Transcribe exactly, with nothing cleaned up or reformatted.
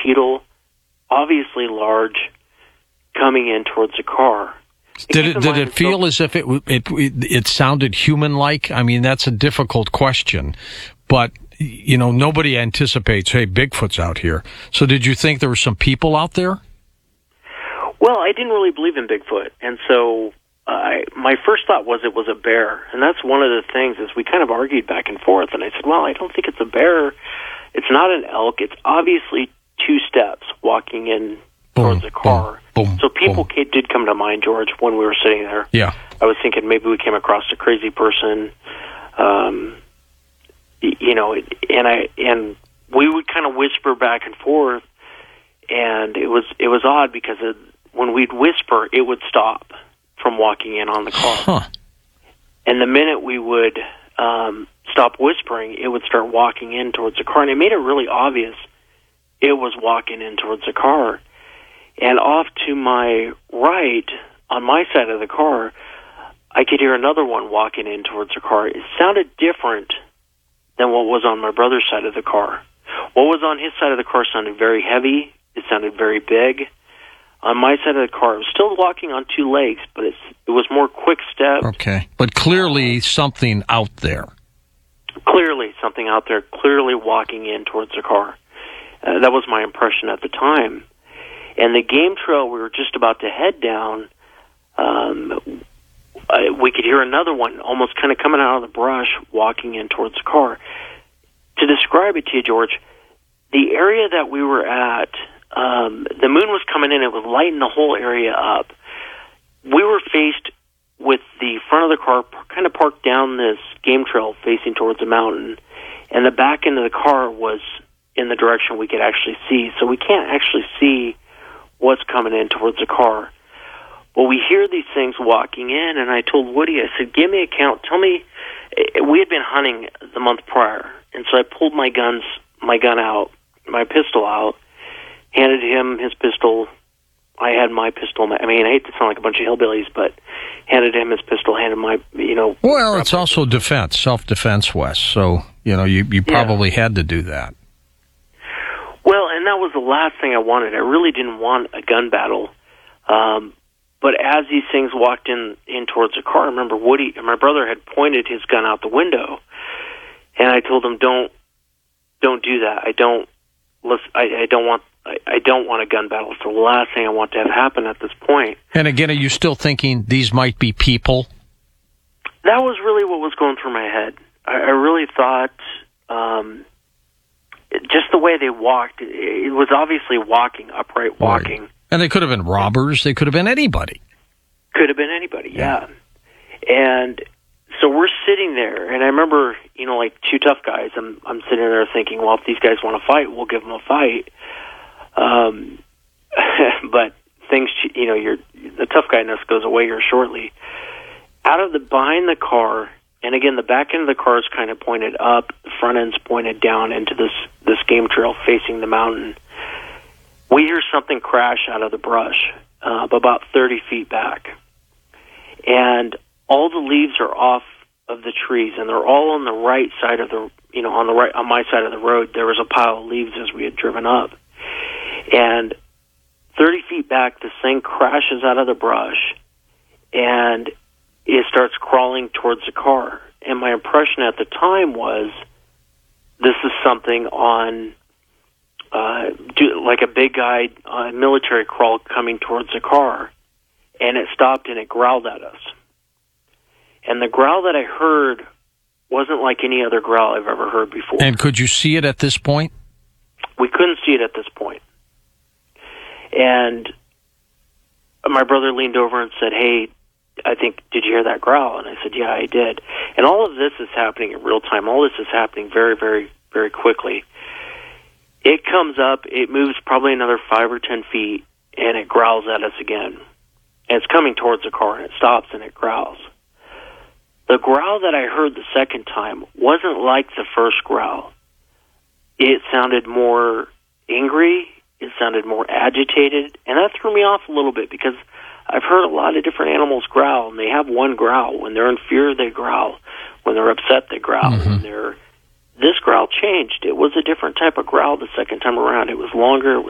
bipedal, obviously large, coming in towards the car. Did it did it feel as if it, it it sounded human-like? I mean, that's a difficult question, but you know, nobody anticipates, hey, Bigfoot's out here. So did you think there were some people out there? Well, I didn't really believe in Bigfoot, and so I, my first thought was it was a bear, and that's one of the things is we kind of argued back and forth, and I said, well, I don't think it's a bear. It's not an elk. It's obviously two steps walking in towards the car. Boom, boom, so people boom. did come to mind, George, when we were sitting there. Yeah. I was thinking maybe we came across a crazy person, um, you know, and I and we would kind of whisper back and forth, and it was it was odd because it, when we'd whisper, it would stop from walking in on the car. Huh. And the minute we would um, stop whispering, it would start walking in towards the car, and it made it really obvious it was walking in towards the car. And off to my right, on my side of the car, I could hear another one walking in towards the car. It sounded different than what was on my brother's side of the car. What was on his side of the car sounded very heavy. It sounded very big. On my side of the car, it was still walking on two legs, but it's, it was more quick steps. Okay. But clearly something out there. Clearly something out there, clearly walking in towards the car. Uh, that was my impression at the time. And the game trail we were just about to head down, um, uh, we could hear another one almost kind of coming out of the brush, walking in towards the car. To describe it to you, George, the area that we were at, um, the moon was coming in. It was lighting the whole area up. We were faced with the front of the car kind of parked down this game trail facing towards the mountain, and the back end of the car was in the direction we could actually see. So we can't actually see what's coming in towards the car. Well, we hear these things walking in, and I told Woody, I said, give me a count. Tell me, we had been hunting the month prior, and so I pulled my guns, my gun out, my pistol out, handed him his pistol. I had my pistol. I mean, I hate to sound like a bunch of hillbillies, but handed him his pistol, handed my, you know. Well, it's also defense, self-defense, Wes, so, you know, you, you probably yeah. had to do that. Well, and that was the last thing I wanted. I really didn't want a gun battle. Um, but as these things walked in, in towards the car, I remember Woody, my brother had pointed his gun out the window, and I told him, "Don't, don't do that. I don't, listen, I, I don't want, I, I don't want a gun battle. It's the last thing I want to have happen at this point." And again, are you still thinking these might be people? That was really what was going through my head. I, I really thought. Um, Just the way they walked, it was obviously walking, upright walking. Right. And they could have been robbers. They could have been anybody. Could have been anybody, yeah. yeah. And so we're sitting there, and I remember, you know, like two tough guys, I'm I'm sitting there thinking, well, if these guys want to fight, we'll give them a fight. Um, but things, you know, your the tough guyness goes away here shortly. Out of the, behind the car, and again, the back end of the car is kind of pointed up, the front end's pointed down into this, this game trail facing the mountain. We hear something crash out of the brush, uh, about thirty feet back. And all the leaves are off of the trees, and they're all on the right side of the, you know, on the right, on my side of the road. There was a pile of leaves as we had driven up. And thirty feet back, this thing crashes out of the brush, and it starts crawling towards the car. And my impression at the time was, this is something on, uh, do, like a big guy uh, military crawl coming towards the car. And it stopped and it growled at us. And the growl that I heard wasn't like any other growl I've ever heard before. And could you see it at this point? We couldn't see it at this point. And my brother leaned over and said, "Hey, I think, did you hear that growl?" And I said, "Yeah, I did." And all of this is happening in real time. All this is happening very, very, very quickly. It comes up, it moves probably another five or ten feet, and it growls at us again. And it's coming towards the car, and it stops, and it growls. The growl that I heard the second time wasn't like the first growl. It sounded more angry. It sounded more agitated, and that threw me off a little bit because I've heard a lot of different animals growl, and they have one growl. When they're in fear, they growl. When they're upset, they growl. Mm-hmm. When they're... This growl changed. It was a different type of growl the second time around. It was longer. It was